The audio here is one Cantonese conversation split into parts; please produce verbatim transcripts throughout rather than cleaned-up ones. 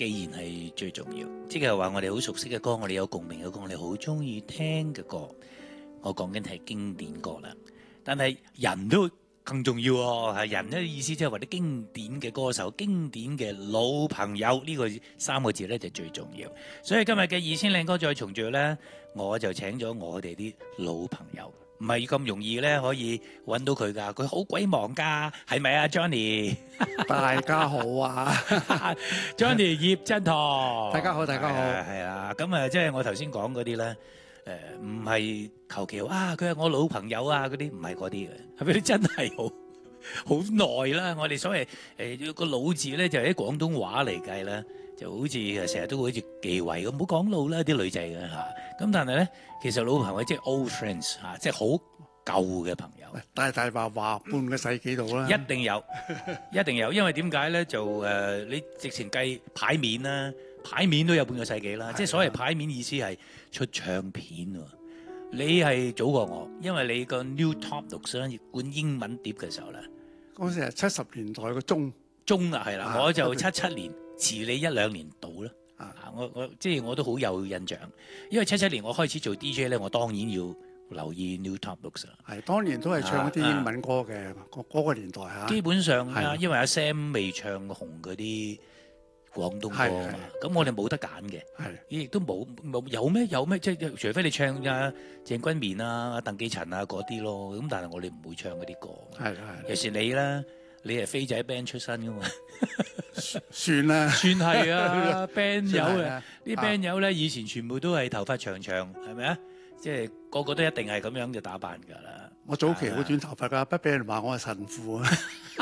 既然係最重要，即係話我哋好熟悉嘅歌，我哋有共鳴嘅歌，我哋好中意聽嘅歌，我講緊係經典歌啦。但係人都更重要喎，係人咧意思即係話啲經典嘅歌手、經典嘅老朋友呢個三個字咧就最重要。所以今日嘅二千靚歌再重聚咧，我就請咗我哋啲老朋友。唔係咁容易咧，可以揾到佢㗎。佢好鬼忙㗎，係咪啊 ，Johnny？ 大家好啊 ，Johnny 葉振棠。 大家好，大家好。 係啊，咁啊，即係我頭先講嗰啲咧，誒唔係求其啊，佢係我老朋友啊，嗰啲唔係嗰啲嘅，係咪？真係好好耐啦。我哋所謂誒個老字咧，就喺廣東話嚟計咧，就好似成日都好似忌諱咁，唔好講老啦，啲女仔嘅嚇。咁但係咧，其實老朋友即係 old friends 嚇，即係好舊嘅朋友。 大大話話半個世紀度啦， 一定有，一定有，因為點解咧？就誒、呃，你直情計牌面啦，牌面都有半個世紀啦。即係所謂牌面意思係出唱片喎。你係早過我，因為你個 New Top 六咧灌英文碟嘅時候咧， 嗰時係七十年代個中中啊，係啦， 啊我就七七年，遲你一兩年到啦。 啊， 我我即係我都好有印象，因為七七年我開始做 D J 咧，我當然要留意 New Top 六啦。 係當年都係唱啲英文歌嘅，嗰、嗰個年代嚇。 基本上啊， 係因為阿 Sam 未唱紅嗰啲廣東歌啊嘛，咁我哋冇得揀嘅。 係亦都冇冇有咩有咩，即係除非你唱啊鄭君綿啊、鄧寄塵啊嗰啲咯，咁但係我哋唔會唱嗰啲歌。 係係。 尤其是你啦，你係飛仔 band 出身噶嘛， 算啦， 算係啊 band 友算係啊，啲 band 友咧以前全部都係頭髮長長，係咪啊？即係個個都一定係咁樣嘅打扮㗎啦。 我早期好短頭髮㗎，不俾人話我係神父啊。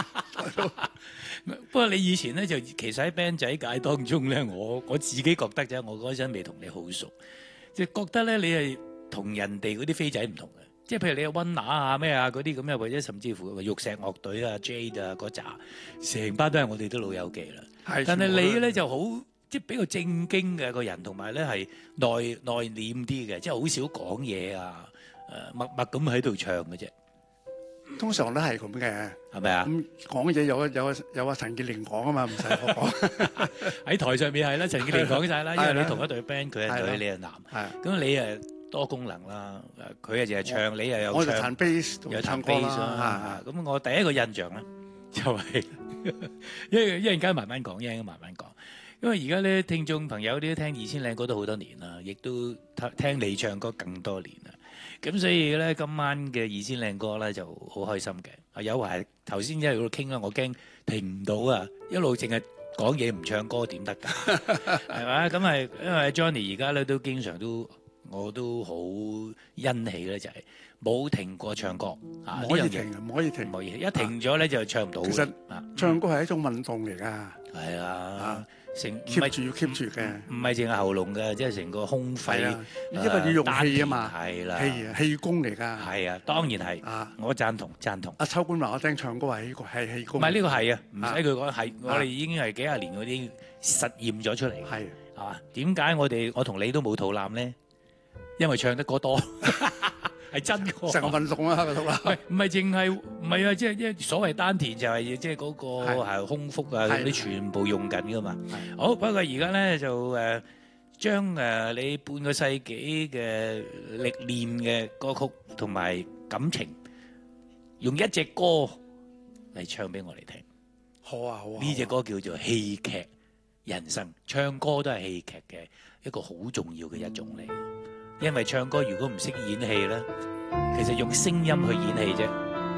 不過你以前咧就其實喺 band 仔界當中咧，我我自己覺得啫，我嗰陣未同你好熟，即係覺得咧你係同人哋嗰啲飛仔唔同嘅，即係譬如你有溫拿啊咩啊嗰啲咁啊，或者甚至乎玉石樂隊啊 Jade 啊嗰扎，成班都係我哋啲老友記啦。 係但係你咧咧就好即係比較正經嘅個人，同埋咧係內內斂啲嘅，即係好少講嘢啊，誒默默咁喺度唱嘅啫， 通常都係咁嘅。 係咪啊？ 咁講嘢有有有阿陳潔靈講啊嘛，唔使我講。 喺台上面係啦，陳潔靈講晒啦，因為係啦你同一隊 band，佢係女，你係男， 係。 咁你誒多功能啦，誒佢誒淨係唱，你又有我就唱彈 bass 有彈同唱歌 bass 啦。 啦。咁我第一個印象咧就係一一陣間慢慢講，一陣間慢慢講。因為而家咧聽眾朋友啲聽二千靚歌都好多年啦，亦都聽聽你唱歌更多年啦。咁所以咧今晚嘅二千靚歌咧就好開心嘅。阿友話頭先一路傾啦，我驚停唔到啊，一路淨係講嘢唔唱歌點得㗎？係嘛？咁係因為 Johnny 而家咧都經常都我都好欣喜咧，就係冇停過唱歌啊！ 唔可以停，唔可以停唔。可以一停咗咧就唱唔到。 其實啊， 唱歌係一種運動嚟㗎係啊，成唔 ，keep 係住要 keep 住嘅。 唔係淨係喉嚨嘅，即係成個胸肺係啊， 誒因為要用氣啊嘛， 係啦， 氣啊氣功嚟㗎。 係啊，當然係， 啊， 我贊同贊同。 阿秋官話我聽唱歌係氣功，係氣功。 唔係呢個係啊，唔啊使佢講係，我哋已經係幾廿年嗰啲實驗咗出嚟， 係係嘛？點解我哋我同你都冇肚腩咧？因為唱得歌多，係真嘅。 成個運動啦，個肚腩。 喂，唔係淨係唔係啊，即係即係所謂丹田就係即係嗰個係係胸腹啊嗰係啲全部用緊噶嘛。 係好，不過而家咧就誒將誒你半個世紀嘅歷練嘅歌曲同埋感情，用一隻歌嚟唱俾我哋聽。 好啊好啊。 呢隻歌叫做戲劇人生，唱歌都係戲劇嘅一個好重要嘅一種嚟。因為唱歌如果唔識演戲咧，其實用聲音去演戲啫，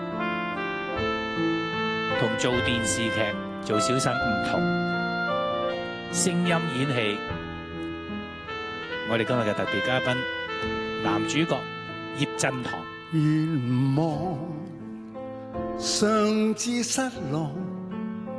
同做電視劇做小生唔同。聲音演戲，我哋今日嘅特別嘉賓，男主角葉振棠。 願望上至失落，